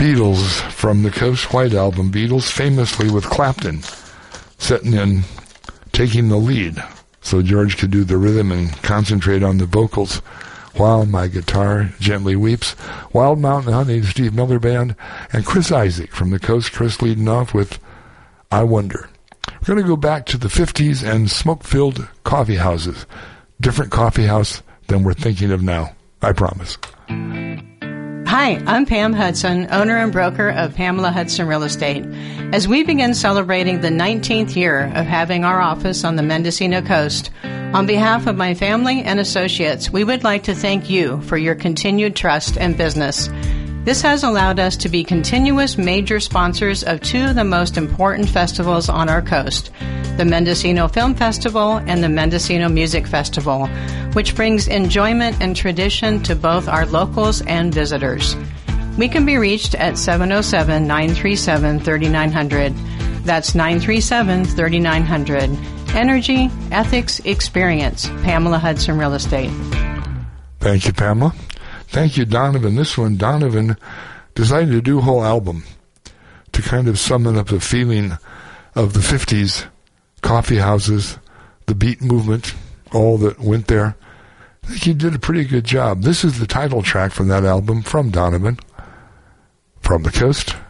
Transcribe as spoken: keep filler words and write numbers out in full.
Beatles from the Coast White album, Beatles famously with Clapton sitting in, taking the lead, so George could do the rhythm and concentrate on the vocals while my guitar gently weeps. Wild Mountain Honey, the Steve Miller Band, and Chris Isaac from the Coast, Chris leading off with I Wonder. We're going to go back to the fifties and smoke-filled coffee houses. Different coffee house than we're thinking of now, I promise. Hi, I'm Pam Hudson, owner and broker of Pamela Hudson Real Estate. As we begin celebrating the nineteenth year of having our office on the Mendocino coast, on behalf of my family and associates, we would like to thank you for your continued trust and business. This has allowed us to be continuous major sponsors of two of the most important festivals on our coast, the Mendocino Film Festival and the Mendocino Music Festival, which brings enjoyment and tradition to both our locals and visitors. We can be reached at seven oh seven, nine three seven, three nine zero zero. That's nine three seven, three nine zero zero. Energy, ethics, experience. Pamela Hudson Real Estate. Thank you, Pamela. Thank you, Donovan. This one, Donovan decided to do a whole album to kind of summon up the feeling of the fifties, coffee houses, the beat movement, all that went there. I think he did a pretty good job. This is the title track from that album from Donovan, From the Coast